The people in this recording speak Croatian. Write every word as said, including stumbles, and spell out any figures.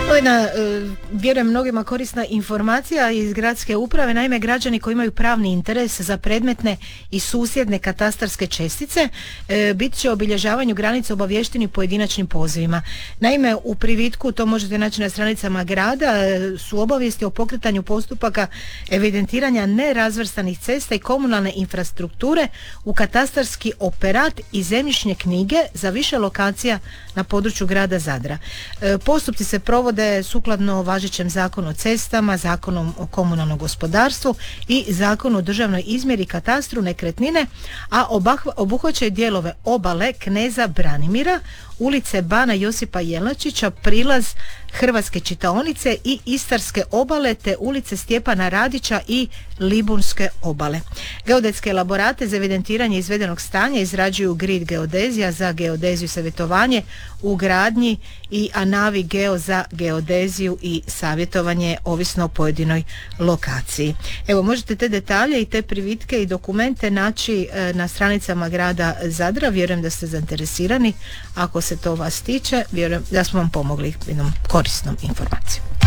Ovo je jedna, vjerujem, mnogima korisna informacija iz gradske uprave. Naime, građani koji imaju pravni interes za predmetne i susjedne katastarske čestice bit će o obilježavanju granice obavješteni pojedinačnim pozivima. Naime, u privitku, to možete naći na stranicama grada, su obavijesti o pokretanju postupaka evidentiranja nerazvrstanih cesta i komunalne infrastrukture u katastarski operat i zemljišne knjige za više lokacija na području grada Zadra. Postupci se provode sukladno važećem zakonu o cestama, zakonom o komunalnom gospodarstvu i zakonu o državnoj izmjeri i katastru nekretnine, a obuhvaćaju dijelove obale Kneza Branimira, ulice Bana Josipa Jelačića, prilaz Hrvatske čitaonice i Istarske obale, te ulice Stjepana Radića i Liburnske obale. Geodetske elaborate za evidentiranje izvedenog stanja izrađuju Grid geodezija za geodeziju i savjetovanje u gradnji i Anavi Geo za geodeziju i savjetovanje, ovisno o pojedinoj lokaciji. Evo, možete te detalje i te privitke i dokumente naći na stranicama grada Zadra. Vjerujem da ste zainteresirani. Ako se to vas tiče, vjerujem da smo vam pomogli jednom korisnom informacijom.